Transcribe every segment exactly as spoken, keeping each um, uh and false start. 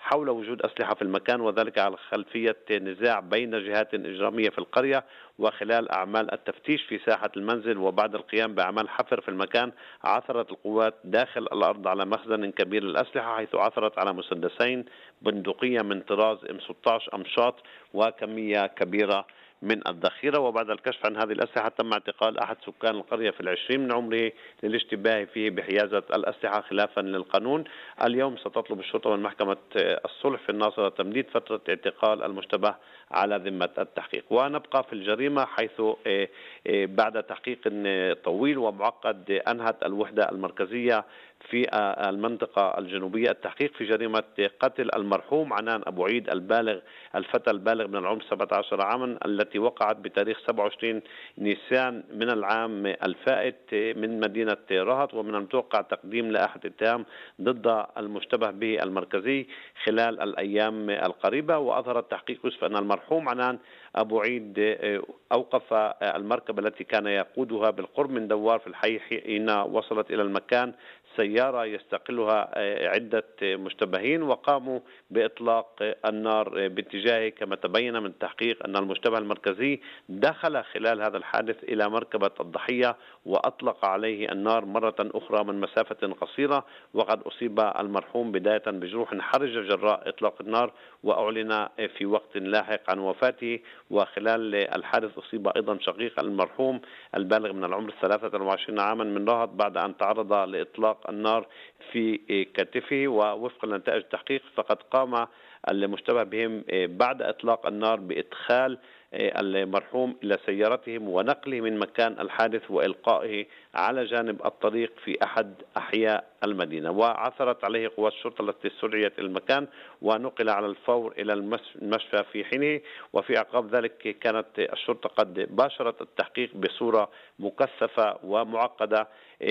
حول وجود أسلحة في المكان، وذلك على خلفية نزاع بين جهات إجرامية في القرية. وخلال أعمال التفتيش في ساحة المنزل وبعد القيام بأعمال حفر في المكان، عثرت القوات داخل الأرض على مخزن كبير للأسلحة، حيث عثرت على مسدسين بندقية من طراز إم ستة عشر أمشاط وكمية كبيرة من الذخيرة. وبعد الكشف عن هذه الأسلحة تم اعتقال أحد سكان القرية في العشرين من عمره للاشتباه فيه بحيازة الأسلحة خلافا للقانون. اليوم ستطلب الشرطة من محكمة الصلح في الناصرة تمديد فترة اعتقال المشتبه على ذمة التحقيق. ونبقى في الجريمة، حيث بعد تحقيق طويل ومعقد أنهت الوحدة المركزية في المنطقة الجنوبية التحقيق في جريمة قتل المرحوم عنان أبو عيد البالغ الفتى البالغ من العمر سبعة عشر عاما، التي وقعت بتاريخ سبعة وعشرين نيسان من العام الفائت من مدينة رهط. ومن المتوقع تقديم لائحة اتهام ضد المشتبه به المركزي خلال الأيام القريبة. وأظهر التحقيق يوسف أن المرحوم عنان أبو عيد أوقف المركبة التي كان يقودها بالقرب من دوار في الحي حين وصلت إلى المكان سيارة يستقلها عدة مشتبهين، وقاموا بإطلاق النار باتجاهه. كما تبين من التحقيق أن المشتبه المركزي دخل خلال هذا الحادث إلى مركبة الضحية وأطلق عليه النار مرة أخرى من مسافة قصيرة، وقد أصيب المرحوم بداية بجروح حرجة جراء إطلاق النار، وأعلن في وقت لاحق عن وفاته. وخلال الحادث أصيب أيضا شقيق المرحوم البالغ من العمر ثلاثة وعشرين عاما من رهط بعد أن تعرض لإطلاق النار في كتفه. ووفقا لنتائج التحقيق فقد قام المشتبه بهم بعد إطلاق النار بإدخال المرحوم إلى سيارتهم ونقله من مكان الحادث وإلقائه على جانب الطريق في أحد أحياء المدينة. وعثرت عليه قوات الشرطة التي سرعت المكان ونقل على الفور إلى المشفى في حينه. وفي أعقاب ذلك كانت الشرطة قد باشرت التحقيق بصورة مكثفة ومعقدة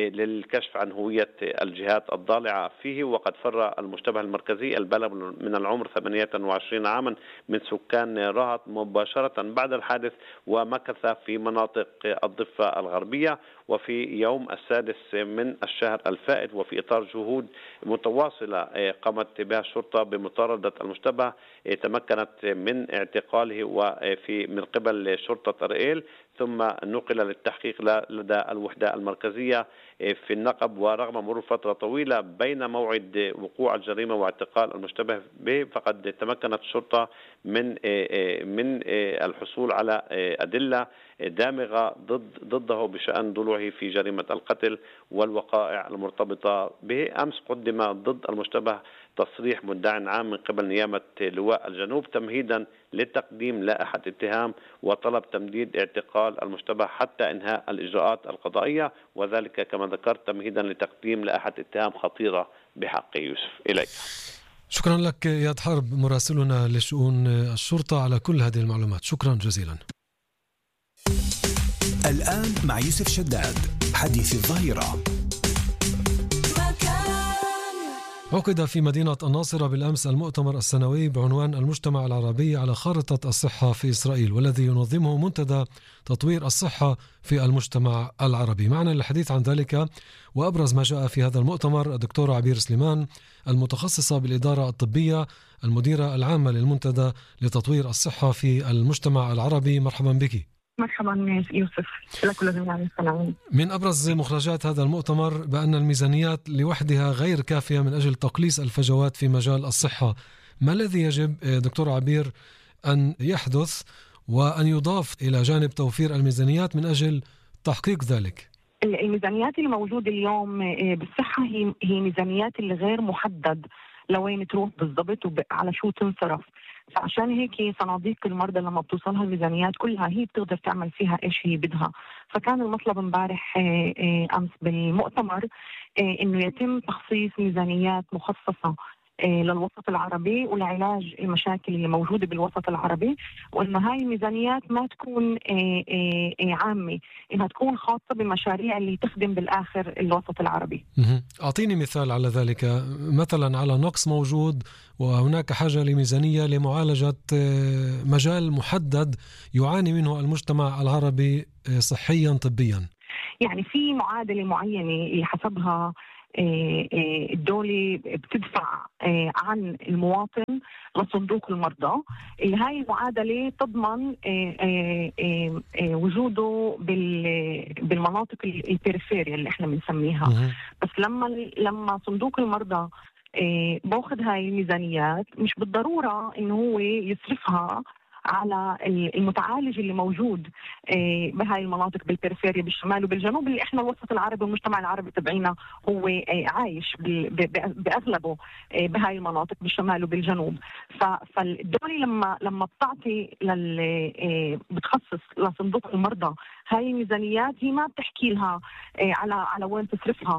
للكشف عن هوية الجهات الضالعة فيه. وقد فر المشتبه المركزي البالغ من العمر ثمانية وعشرين عاما من سكان رهط مباشرة بعد الحادث، ومكث في مناطق الضفة الغربية. وفي يوم السادس من الشهر الفائت وفي إطار جهود متواصلة قامت بها الشرطة بمطاردة المشتبه، تمكنت من اعتقاله وفي من قبل شرطة أرئيل، ثم نقل للتحقيق لدى الوحدة المركزية في النقب. ورغم مرور فترة طويلة بين موعد وقوع الجريمة واعتقال المشتبه به، فقد تمكنت الشرطة من من الحصول على أدلة دامغة ضد ضده بشأن ضلوعه في جريمة القتل والوقائع المرتبطة به. أمس قدم ضد المشتبه تصريح مدعي عام من قبل نيابة لواء الجنوب تمهيدا لتقديم لائحة اتهام وطلب تمديد اعتقال المشتبه حتى إنهاء الإجراءات القضائية، وذلك كما ذكرت تمهيدا لتقديم لائحة اتهام خطيرة بحق يوسف. إليك. شكرا لك إياد حرب مراسلنا لشؤون الشرطة على كل هذه المعلومات، شكرا جزيلا. الآن مع يوسف شداد حديث الظهيرة. عقد في مدينة الناصرة بالأمس المؤتمر السنوي بعنوان المجتمع العربي على خارطة الصحة في إسرائيل، والذي ينظمه منتدى تطوير الصحة في المجتمع العربي. معنا للحديث عن ذلك وأبرز ما جاء في هذا المؤتمر الدكتورة عبير سليمان، المتخصصة بالإدارة الطبية، المديرة العامة للمنتدى لتطوير الصحة في المجتمع العربي. مرحبا بك. مرحبا يوسف، لكل جميع المستمعين. من أبرز مخرجات هذا المؤتمر بأن الميزانيات لوحدها غير كافية من أجل تقليص الفجوات في مجال الصحة. ما الذي يجب دكتور عبير أن يحدث وأن يضاف إلى جانب توفير الميزانيات من أجل تحقيق ذلك؟ الميزانيات الموجودة اليوم بالصحة هي هي ميزانيات اللي غير محدد لوين تروح بالضبط وعلى شو تنصرف. فعشان هيك صناديق المرضى لما بتوصلها الميزانيات كلها هي بتقدر تعمل فيها ايش هي بدها. فكان المطلب امبارح امس بالمؤتمر انه يتم تخصيص ميزانيات مخصصة للوسط العربي ولعلاج المشاكل اللي موجودة بالوسط العربي، وإنه هاي الميزانيات ما تكون عامة، إنها تكون خاصة بالمشاريع اللي تخدم بالآخر الوسط العربي. أعطيني مثال على ذلك، مثلا على نقص موجود وهناك حاجة لميزانية لمعالجة مجال محدد يعاني منه المجتمع العربي صحيا طبيا. يعني في معادلة معينة اللي حسبها الدولة بتدفع عن المواطن لصندوق المرضى. هاي المعادلة تضمن وجوده بالمناطق البريفيرية اللي احنا بنسميها. بس لما لما صندوق المرضى باخذ هاي الميزانيات مش بالضرورة انه هو يصرفها على المتعالج اللي موجود بهاي المناطق بالبريفيريا بالشمال وبالجنوب، اللي احنا الوسط العربي والمجتمع العربي تبعينا هو عايش باغلبه بهاي المناطق بالشمال وبالجنوب. فالدولة لما لما بتعطي لل بتخصص لصندوق المرضى هاي الميزانيات، هي ما بتحكي لها على على وين تصرفها.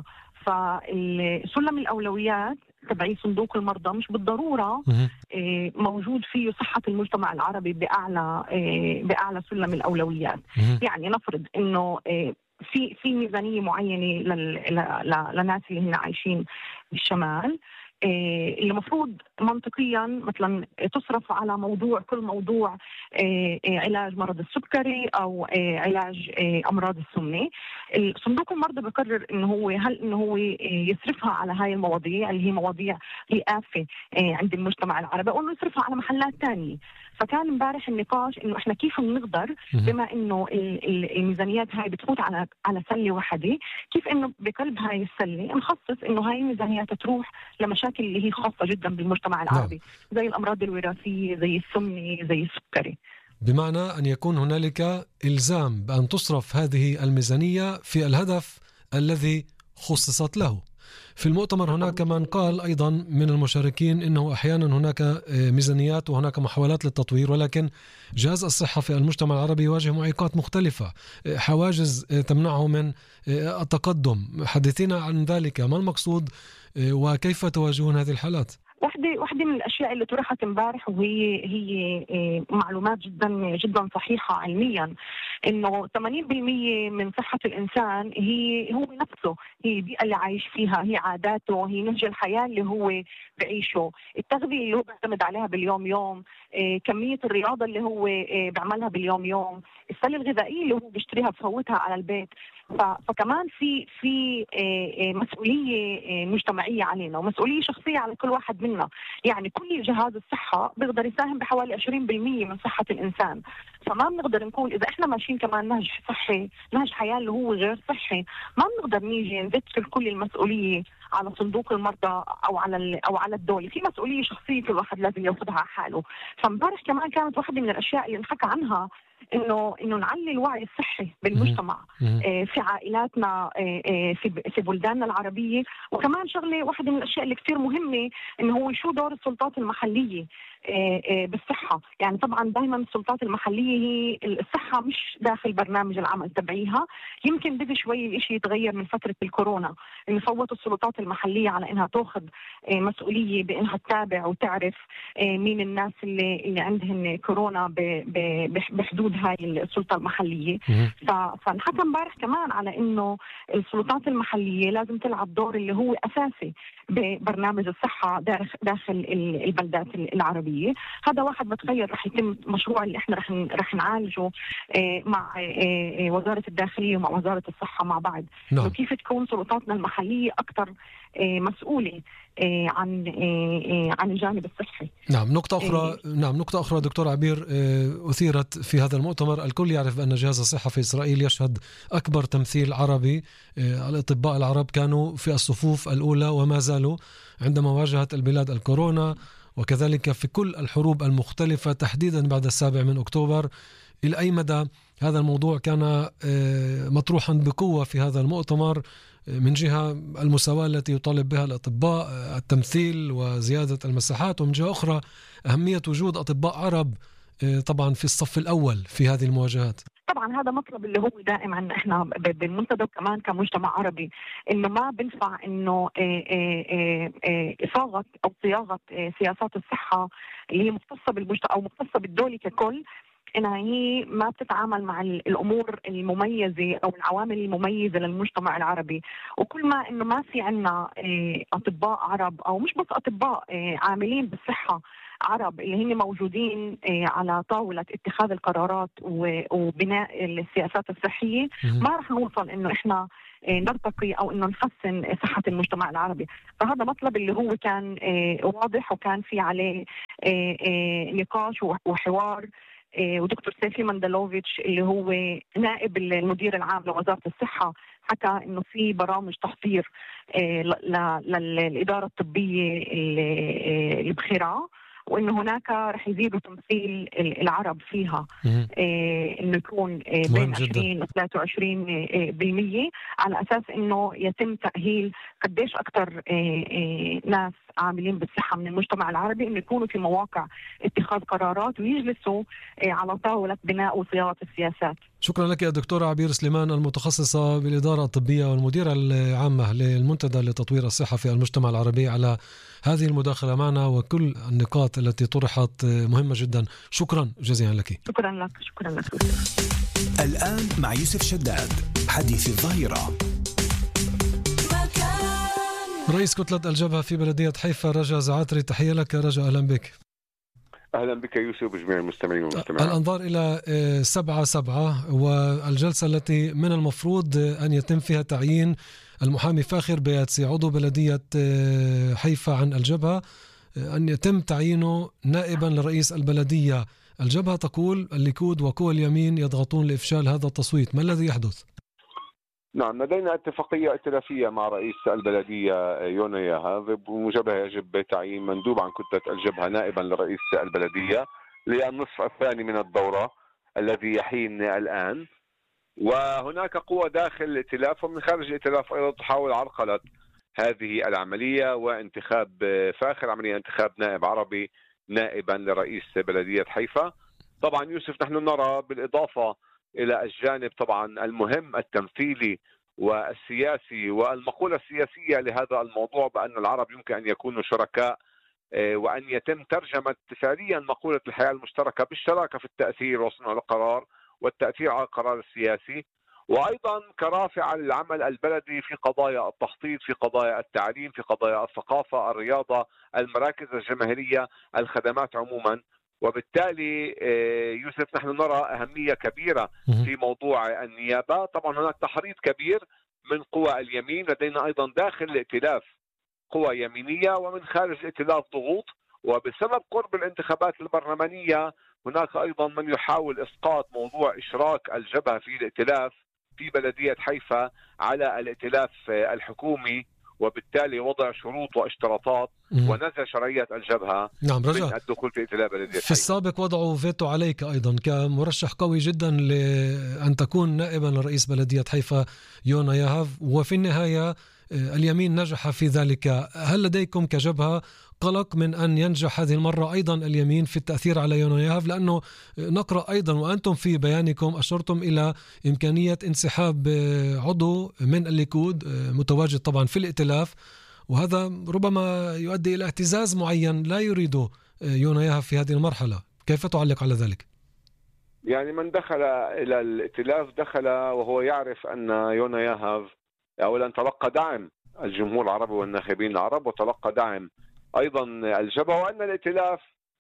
فسلم الأولويات تبعي صندوق المرضى مش بالضرورة موجود فيه صحة المجتمع العربي بأعلى بأعلى سلم الأولويات. يعني نفرض إنه في في ميزانية معينة للناس اللي هنا عايشين بالشمال، اللي المفروض منطقيا مثلا تصرف على موضوع كل موضوع علاج مرض السكري او علاج امراض السمنه. صندوق المرضى بقرر انه هو هل انه هو يصرفها على هاي المواضيع اللي هي مواضيع آفة عند المجتمع العربي، او انه يصرفها على محلات ثانيه. فكان امبارح النقاش انه احنا كيف بنقدر بما انه الميزانيات هاي بتفوت على على سله واحده، كيف انه بقلب هاي السله نخصص انه هاي الميزانيات تروح لمشاكل اللي هي خاصه جدا بالمجتمع العربي، زي الامراض الوراثيه، زي السمنه، زي السكري. بمعنى أن يكون هنالك إلزام بأن تصرف هذه الميزانية في الهدف الذي خصصت له. في المؤتمر هناك من قال أيضا من المشاركين إنه أحيانا هناك ميزانيات وهناك محاولات للتطوير، ولكن جهاز الصحة في المجتمع العربي يواجه معيقات مختلفة، حواجز تمنعه من التقدم. حدثينا عن ذلك، ما المقصود وكيف تواجهون هذه الحالات؟ واحدة واحدة من الأشياء اللي طرحت امبارح، وهي هي معلومات جدا جدا صحيحة علميا، إنه ثمانين بالمئة من صحة الإنسان هي هو نفسه، هي البيئة اللي عايش فيها، هي عاداته، هي نهج الحياة اللي هو بعيشه، التغذية اللي هو بيعتمد عليها باليوم يوم، كمية الرياضة اللي هو بيعملها باليوم يوم، السلة الغذائية اللي هو بيشتريها بفوتها على البيت. فكمان في في مسؤولية مجتمعية علينا ومسؤولية شخصية على كل واحد منا. يعني كل جهاز الصحة بيقدر يساهم بحوالي عشرين بالمئة من صحة الإنسان. فما بنقدر نقول إذا إحنا ماشيين كمان نهج صحي، نهج حياة اللي هو غير صحي، ما بنقدر نيجي نذكر كل المسؤولية على صندوق المرضى أو على أو على الدولة. في مسؤولية شخصية كل واحد لازم ياخذها على حاله. فامبارح كمان كانت واحدة من الأشياء اللي نحكى عنها إنه إنه نعلي الوعي الصحي بالمجتمع في عائلاتنا، في في بلداننا العربية. وكمان شغلة واحدة من الأشياء اللي كتير مهمة إنه هو شو دور السلطات المحلية بالصحة. يعني طبعا دائما السلطات المحلية هي الصحة مش داخل برنامج العمل تبعيها. يمكن بدي شوي الاشي يتغير من فترة الكورونا، إنه فوتوا السلطات المحلية على إنها تأخذ مسؤولية بإنها تتابع وتعرف مين الناس اللي اللي عندهم كورونا بحدود هاي السلطة المحلية. فنحكى امبارح كمان على إنه السلطات المحلية لازم تلعب دور اللي هو أساسي ببرنامج الصحة داخل البلدات العربية. هذا واحد بتخيل رح يتم مشروع اللي احنا رح رح نعالجه مع وزارة الداخلية ومع وزارة الصحة مع بعض. نعم. كيف تكون سلطاتنا المحلية أكثر مسؤولة عن عن الجانب الصحي. نعم. نقطة أخرى نعم نقطة أخرى دكتور عبير أثيرت في هذا المؤتمر. الكل يعرف بأن جهاز الصحة في إسرائيل يشهد أكبر تمثيل عربي. الأطباء العرب كانوا في الصفوف الأولى وما زالوا عندما واجهت البلاد الكورونا، وكذلك في كل الحروب المختلفة تحديدا بعد السابع من أكتوبر. إلى أي مدى هذا الموضوع كان مطروحا بقوة في هذا المؤتمر؟ من جهة المساواة التي يطالب بها الأطباء، التمثيل وزيادة المساحات، ومن جهة أخرى أهمية وجود أطباء عرب طبعا في الصف الأول في هذه المواجهات. طبعا هذا مطلب اللي هو دائما احنا بالمنتدى كمان كمجتمع عربي، انه ما بنفع انه اصاغه او صياغه سياسات الصحه اللي هي مختصه بالمجتمع او مختصه بالدوله ككل، انها هي ما بتتعامل مع الامور المميزه او العوامل المميزه للمجتمع العربي. وكل ما انه ما في عنا اطباء عرب او مش بس اطباء عاملين بالصحه عرب اللي هن موجودين على طاولة اتخاذ القرارات وبناء السياسات الصحية، ما رح نوصل انه احنا نرتقي أو إنه نحسن صحة المجتمع العربي. فهذا مطلب اللي هو كان واضح وكان في عليه نقاش وحوار. ودكتور سيفي مندلوفيتش اللي هو نائب المدير العام لوزارة الصحة حكى إنه في برامج تحضير للإدارة الطبية البخيرة، وإنه هناك رح يزيدوا تمثيل العرب فيها، إيه إنه يكون إيه بين عشرين و ثلاثة وعشرين بالمية، على أساس إنه يتم تأهيل قديش أكثر إيه إيه ناس عاملين بالصحة من المجتمع العربي إنه يكونوا في مواقع اتخاذ قرارات ويجلسوا إيه على طاولة بناء وصياغة السياسات. شكرا لك يا دكتورة عبير سليمان، المتخصصة بالإدارة الطبية والمديرة العامة للمنتدى لتطوير الصحة في المجتمع العربي، على هذه المداخلة معنا وكل النقاط التي طرحت مهمة جدا. شكرا جزيلا لك. شكرا لك. شكرا لك. الآن مع يوسف شداد حديث الظهيرة. رئيس كتلة الجبهة في بلدية حيفا رجا زعاتري، تحية لك رجا، أهلا بك. أهلا بك يوسف وجميع المستمعين والمستمعات. الأنظار إلى سبعة سبعة والجلسة التي من المفروض أن يتم فيها تعيين المحامي فاخر بياتسي عضو بلدية حيفا عن الجبهة، أن يتم تعيينه نائبا لرئيس البلدية. الجبهة تقول الليكود وقوى اليمين يضغطون لإفشال هذا التصويت، ما الذي يحدث؟ نعم، لدينا اتفاقية ائتلافية مع رئيس البلدية يونا ياهاف، بموجبها يجب تعيين مندوب عن كتلة الجبهة نائبا لرئيس البلدية للنصف الثاني من الدورة الذي يحين الآن. وهناك قوى داخل الائتلاف ومن خارج الائتلاف أيضا تحاول عرقلة هذه العملية وانتخاب فاخر، عملية انتخاب نائب عربي نائبا لرئيس بلدية حيفا. طبعا يوسف، نحن نرى بالإضافة إلى الجانب طبعا المهم التمثيلي والسياسي والمقولة السياسية لهذا الموضوع بأن العرب يمكن أن يكونوا شركاء، وأن يتم ترجمة فعليا مقولة الحياة المشتركة بالشراكة في التأثير وصنع القرار والتأثير على القرار السياسي، وأيضا كرافع للعمل البلدي في قضايا التخطيط، في قضايا التعليم، في قضايا الثقافة، الرياضة، المراكز الجماهيرية، الخدمات عموما. وبالتالي يوسف نحن نرى أهمية كبيرة في موضوع النيابة. طبعا هناك تحريض كبير من قوى اليمين، لدينا أيضا داخل الائتلاف قوى يمينية ومن خارج الائتلاف ضغوط، وبسبب قرب الانتخابات البرلمانية هناك أيضا من يحاول إسقاط موضوع إشراك الجبهة في الائتلاف في بلدية حيفا على الائتلاف الحكومي، وبالتالي وضع شروط واشتراطات ونزع شرعية الجبهة نعم من الدخول في ائتلاف بلدية حيفا. في السابق وضعوا فيتو عليك أيضا كمرشح قوي جدا لأن تكون نائبا لرئيس بلدية حيفا يونا ياهاف، وفي النهاية اليمين نجح في ذلك. هل لديكم كجبهة قلق من أن ينجح هذه المرة أيضا اليمين في التأثير على يونا ياهاف؟ لأنه نقرأ أيضا وأنتم في بيانكم أشرتم إلى إمكانية انسحاب عضو من الليكود متواجد طبعا في الائتلاف، وهذا ربما يؤدي إلى اهتزاز معين لا يريده يونا ياهاف في هذه المرحلة. كيف تعلق على ذلك؟ يعني من دخل إلى الائتلاف دخل وهو يعرف أن يونا ياهاف أولا تلقى دعم الجمهور العربي والناخبين العرب، وتلقى دعم أيضا الجبهة، وأن الائتلاف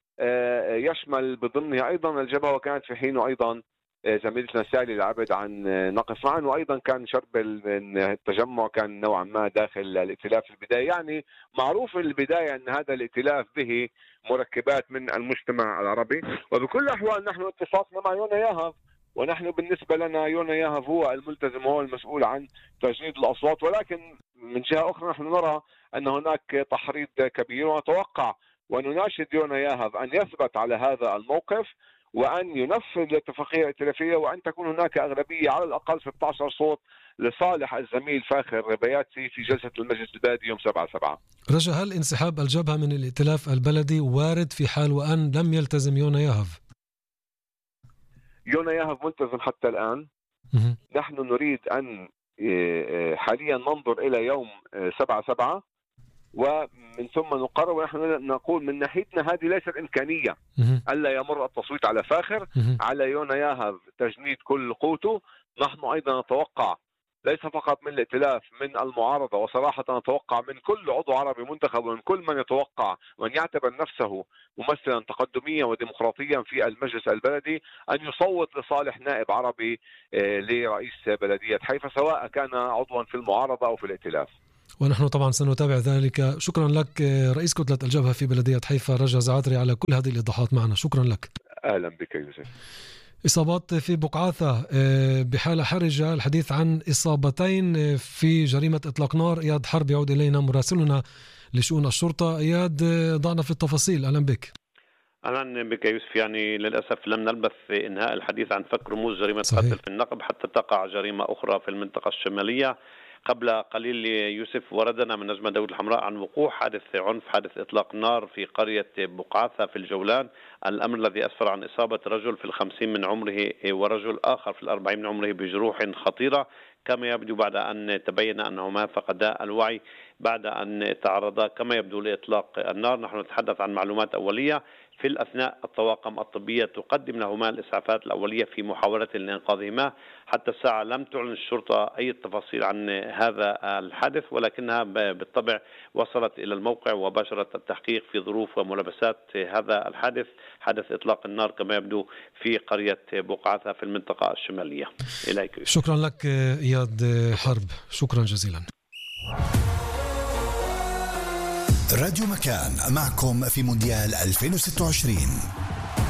يشمل بضمنها أيضا الجبهة، وكانت في حينه أيضا زميلتنا سالي العبد عن نقف معا، وأيضا كان شرب التجمع كان نوعا ما داخل الائتلاف في البداية. يعني معروف في البداية أن هذا الائتلاف به مركبات من المجتمع العربي، وبكل الأحوال نحن اتفاقنا مع يونا ياهاف، ونحن بالنسبة لنا يونا ياهاف هو الملتزم وهو المسؤول عن تجنيد الأصوات. ولكن من جهة أخرى نحن نرى أن هناك تحريض كبير، ونتوقع ونناشد يونا ياهاف أن يثبت على هذا الموقف وأن ينفذ الاتفاقية الائتلافية، وأن تكون هناك أغلبية على الأقل ستة عشر صوت لصالح الزميل فاخر بياتسي في جلسة المجلس البلدي يوم سبعة سبعة. رجا، هل انسحاب الجبهة من الائتلاف البلدي وارد في حال وأن لم يلتزم يونا ياهاف؟ يونا ياهاف ملتزم حتى الآن. نحن نريد أن حاليا ننظر إلى يوم سبعة سبعة ومن ثم نقرر، ونحن نقول من ناحيتنا هذه ليست إمكانية ألا يمر التصويت على فاخر، على يونا ياهاف تجنيد كل قوته. نحن أيضا نتوقع ليس فقط من الائتلاف، من المعارضة. وصراحة نتوقع من كل عضو عربي منتخب ومن كل من يتوقع من يعتبر نفسه ممثلا تقدميا وديمقراطيا في المجلس البلدي أن يصوت لصالح نائب عربي لرئيس بلدية حيفا، سواء كان عضوا في المعارضة أو في الائتلاف. ونحن طبعا سنتابع ذلك. شكرا لك رئيس كتلة الجبهة في بلدية حيفا رجا زعاتري على كل هذه الإيضاحات معنا. شكرا لك. أهلا بك يوسف. إصابات في بقعاثة بحالة حرجة، الحديث عن إصابتين في جريمة إطلاق نار. إياد حرب يعود إلينا مراسلنا لشؤون الشرطة. إياد ضعنا في التفاصيل. أهلا بك. أهلا بك يوسف. يعني للأسف لم نلبث في إنهاء الحديث عن فك رموز جريمة صحيح. قتل في النقب حتى تقع جريمة أخرى في المنطقة الشمالية. قبل قليل يوسف وردنا من نجمة داود الحمراء عن وقوع حادث عنف، حادث إطلاق نار في قرية بقعاثة في الجولان، الأمر الذي أسفر عن إصابة رجل في الخمسين من عمره ورجل آخر في الأربعين من عمره بجروح خطيرة، كما يبدو بعد أن تبين أنهما فقدا الوعي بعد أن تعرضا كما يبدو لإطلاق النار. نحن نتحدث عن معلومات أولية. في الأثناء الطواقم الطبية تقدم لهما الإسعافات الأولية في محاولة لإنقاذهما. حتى الساعة لم تعلن الشرطة أي تفاصيل عن هذا الحادث، ولكنها بالطبع وصلت إلى الموقع وباشرت التحقيق في ظروف وملابسات هذا الحادث، حادث إطلاق النار كما يبدو في قرية بقعاثة في المنطقة الشمالية. إليك. شكرا لك إياد حرب، شكرا جزيلا. راديو مكان معكم في مونديال ألفين وستة وعشرين.